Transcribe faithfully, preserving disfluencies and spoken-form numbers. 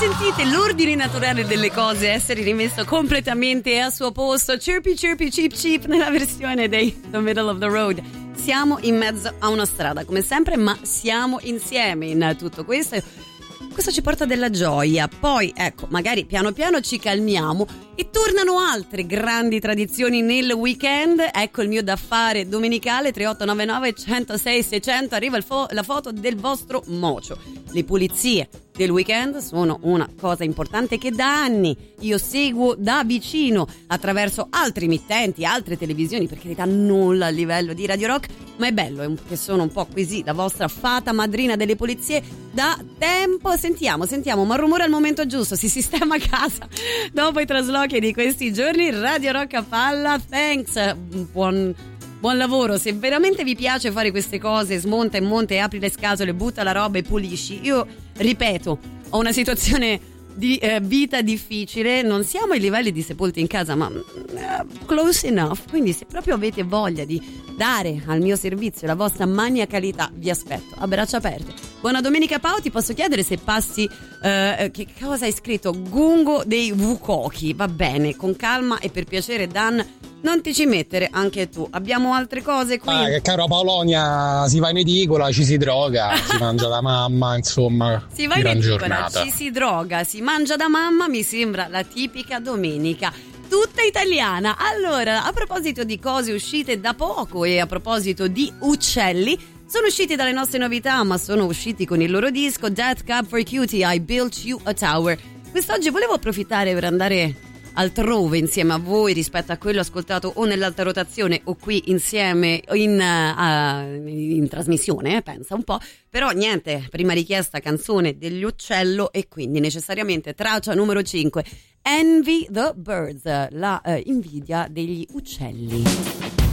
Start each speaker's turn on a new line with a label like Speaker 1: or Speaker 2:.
Speaker 1: sentite l'ordine naturale delle cose essere rimesso completamente al suo posto. Chirpy chirpy cheep cheep nella versione dei The Middle of the Road. Siamo in mezzo a una strada come sempre, ma siamo insieme in tutto questo. Questo ci porta della gioia. Poi ecco, magari piano piano ci calmiamo e tornano altre grandi tradizioni nel weekend. Ecco il mio da fare domenicale tre otto nove nove uno zero sei sei zero zero. Arriva il fo- la foto del vostro mocio. Le pulizie del weekend sono una cosa importante che da anni io seguo da vicino attraverso altri emittenti, altre televisioni, per carità nulla a livello di Radio Rock, ma è bello che sono un po' così la vostra fata madrina delle pulizie da tempo. Sentiamo, sentiamo, ma rumore al momento giusto, si sistema a casa dopo i traslochi di questi giorni. Radio Rock a palla, thanks, buon Buon lavoro. Se veramente vi piace fare queste cose, smonta e monta e apri le scatole, butta la roba e pulisci. Io ripeto, ho una situazione di eh, vita difficile, non siamo ai livelli di Sepolti in casa, ma eh, close enough. Quindi se proprio avete voglia di dare al mio servizio la vostra maniacalità, vi aspetto a braccia aperte. Buona domenica Pau, ti posso chiedere se passi eh, che cosa hai scritto? Gungo dei Vukoki, va bene, con calma e per piacere Dan, non ti ci mettere anche tu. Abbiamo altre cose qui.
Speaker 2: Ah, che caro Paolonia, si va in edicola, ci si droga, si mangia da mamma, insomma.
Speaker 1: Si va in edicola, ci si droga, si mangia da mamma, mi sembra la tipica domenica. Tutta italiana. Allora, a proposito di cose uscite da poco e a proposito di uccelli, sono usciti dalle nostre novità, ma sono usciti con il loro disco Death Cab for Cutie, I Built You a Tower. Quest'oggi volevo approfittare per andare altrove insieme a voi rispetto a quello ascoltato o nell'alta rotazione o qui insieme in, uh, in trasmissione, eh, pensa un po'. Però niente, prima richiesta canzone degli Uccello e quindi necessariamente traccia numero cinque, Envy the Birds, la uh, invidia degli uccelli.